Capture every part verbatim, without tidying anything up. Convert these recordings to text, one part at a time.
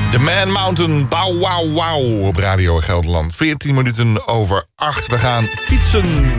The Man Mountain, Bow Wow Wow op Radio Gelderland. veertien minuten over acht. We gaan fietsen.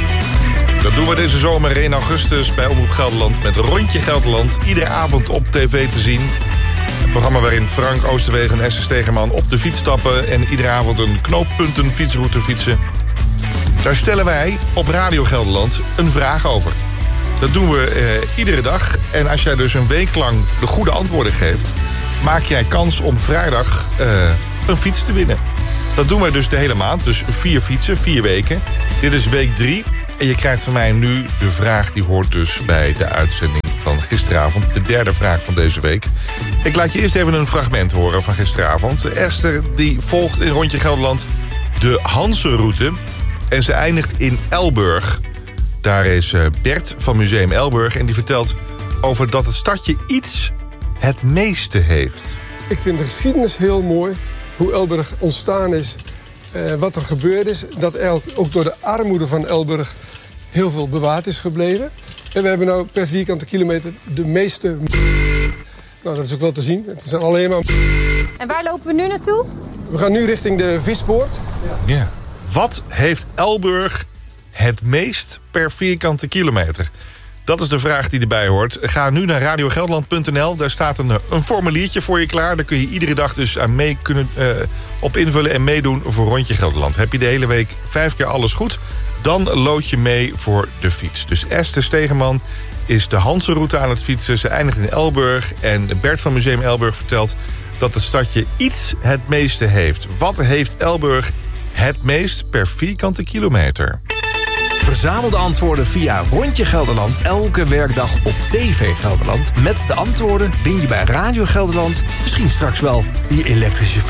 Dat doen we deze zomer in augustus bij Omroep Gelderland met Rondje Gelderland. Iedere avond op tv te zien. Een programma waarin Frank Oosterwegen en Esther Stegeman op de fiets stappen en iedere avond een knooppunten fietsroute fietsen. Daar stellen wij op Radio Gelderland een vraag over. Dat doen we eh, iedere dag. En als jij dus een week lang de goede antwoorden geeft, maak jij kans om vrijdag uh, een fiets te winnen. Dat doen wij dus de hele maand. Dus vier fietsen, vier weken. Dit is week drie. En je krijgt van mij nu de vraag die hoort dus bij de uitzending van gisteravond. De derde vraag van deze week. Ik laat je eerst even een fragment horen van gisteravond. Esther die volgt in Rondje Gelderland de Hansenroute. En ze eindigt in Elburg. Daar is Bert van Museum Elburg. En die vertelt over dat het stadje iets het meeste heeft. Ik vind de geschiedenis heel mooi. Hoe Elburg ontstaan is. Uh, wat er gebeurd is. Dat ook door de armoede van Elburg heel veel bewaard is gebleven. En we hebben nou per vierkante kilometer de meeste... Nou, dat is ook wel te zien. Het zijn alleen maar... En waar lopen we nu naartoe? We gaan nu richting de Vispoort. Ja. Ja. Wat heeft Elburg het meest per vierkante kilometer? Dat is de vraag die erbij hoort. Ga nu naar radio gelderland punt n l. Daar staat een, een formuliertje voor je klaar. Daar kun je iedere dag dus aan mee kunnen, uh, op invullen en meedoen voor Rondje Gelderland. Heb je de hele week vijf keer alles goed, dan lood je mee voor de fiets. Dus Esther Stegeman is de Hansenroute aan het fietsen. Ze eindigt in Elburg. En Bert van Museum Elburg vertelt dat het stadje iets het meeste heeft. Wat heeft Elburg het meest per vierkante kilometer? Verzamel de antwoorden via Rondje Gelderland elke werkdag op T V Gelderland. Met de antwoorden win je bij Radio Gelderland misschien straks wel die elektrische fiets.